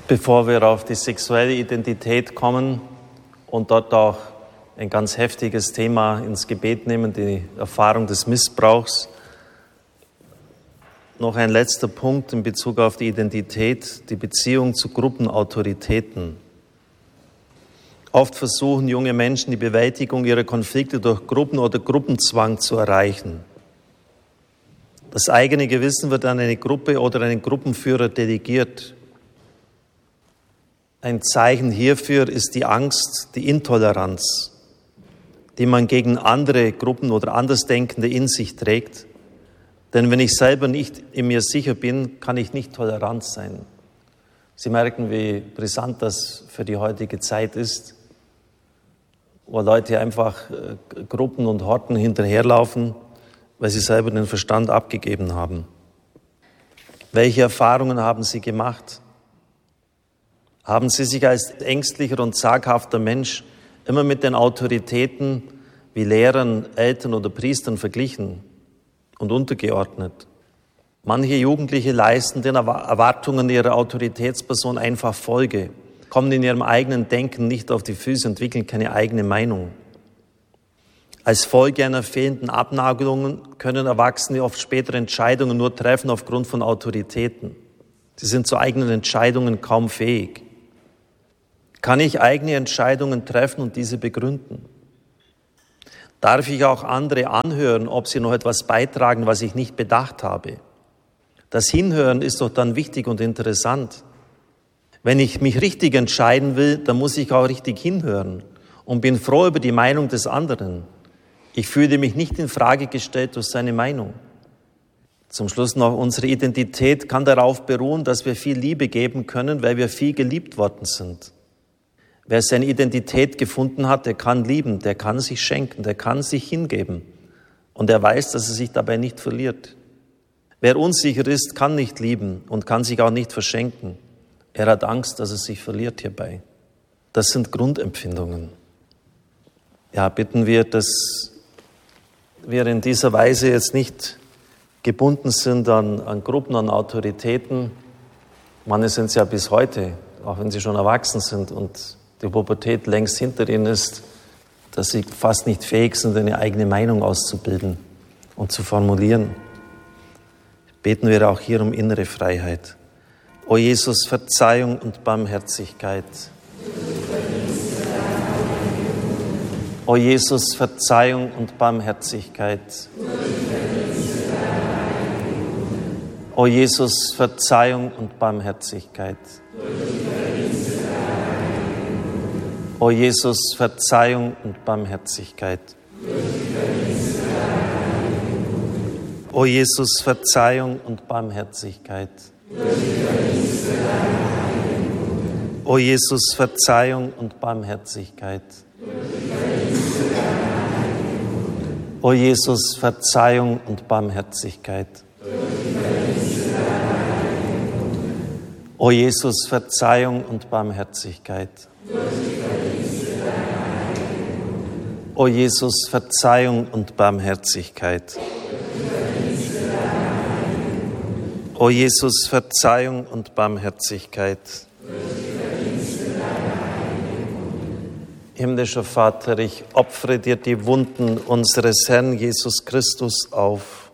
Bevor wir auf die sexuelle Identität kommen und dort auch ein ganz heftiges Thema ins Gebet nehmen, die Erfahrung des Missbrauchs, noch ein letzter Punkt in Bezug auf die Identität, die Beziehung zu Gruppenautoritäten. Oft versuchen junge Menschen die Bewältigung ihrer Konflikte durch Gruppen oder Gruppenzwang zu erreichen. Das eigene Gewissen wird an eine Gruppe oder einen Gruppenführer delegiert. Ein Zeichen hierfür ist die Angst, die Intoleranz, die man gegen andere Gruppen oder Andersdenkende in sich trägt. Denn wenn ich selber nicht in mir sicher bin, kann ich nicht tolerant sein. Sie merken, wie brisant das für die heutige Zeit ist, wo Leute einfach Gruppen und Horten hinterherlaufen, weil sie selber den Verstand abgegeben haben. Welche Erfahrungen haben Sie gemacht? Haben Sie sich als ängstlicher und zaghafter Mensch immer mit den Autoritäten wie Lehrern, Eltern oder Priestern verglichen und untergeordnet? Manche Jugendliche leisten den Erwartungen ihrer Autoritätsperson einfach Folge, kommen in ihrem eigenen Denken nicht auf die Füße, entwickeln keine eigene Meinung. Als Folge einer fehlenden Abneigung können Erwachsene oft spätere Entscheidungen nur treffen aufgrund von Autoritäten. Sie sind zu eigenen Entscheidungen kaum fähig. Kann ich eigene Entscheidungen treffen und diese begründen? Darf ich auch andere anhören, ob sie noch etwas beitragen, was ich nicht bedacht habe? Das Hinhören ist doch dann wichtig und interessant. Wenn ich mich richtig entscheiden will, dann muss ich auch richtig hinhören und bin froh über die Meinung des anderen. Ich fühle mich nicht in Frage gestellt durch seine Meinung. Zum Schluss noch, unsere Identität kann darauf beruhen, dass wir viel Liebe geben können, weil wir viel geliebt worden sind. Wer seine Identität gefunden hat, der kann lieben, der kann sich schenken, der kann sich hingeben. Und er weiß, dass er sich dabei nicht verliert. Wer unsicher ist, kann nicht lieben und kann sich auch nicht verschenken. Er hat Angst, dass er sich verliert hierbei. Das sind Grundempfindungen. Ja, bitten wir, dass wir in dieser Weise jetzt nicht gebunden sind an Gruppen, an Autoritäten. Manche sind es ja bis heute, auch wenn sie schon erwachsen sind und die Pubertät längst hinter ihnen ist, dass sie fast nicht fähig sind, eine eigene Meinung auszubilden und zu formulieren. Beten wir auch hier um innere Freiheit. O Jesus, Verzeihung und Barmherzigkeit. O Jesus, Verzeihung und Barmherzigkeit. O Jesus, Verzeihung und Barmherzigkeit. O Jesus, Verzeihung und Barmherzigkeit. O Jesus, Verzeihung und Barmherzigkeit. O Jesus, Verzeihung und Barmherzigkeit. O Jesus, Verzeihung und Barmherzigkeit. O Jesus, Verzeihung und Barmherzigkeit. O Jesus, Verzeihung und Barmherzigkeit. O Jesus, Verzeihung und Barmherzigkeit. Himmlischer Vater, ich opfere dir die Wunden unseres Herrn Jesus Christus auf.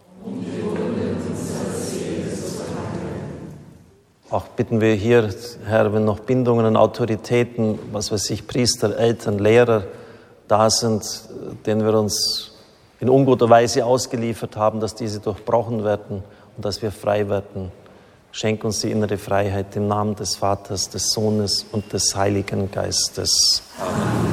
Auch bitten wir hier, Herr, wenn noch Bindungen an Autoritäten, was weiß ich, Priester, Eltern, Lehrer da sind, denen wir uns in unguter Weise ausgeliefert haben, dass diese durchbrochen werden und dass wir frei werden. Schenk uns die innere Freiheit im Namen des Vaters, des Sohnes und des Heiligen Geistes. Amen.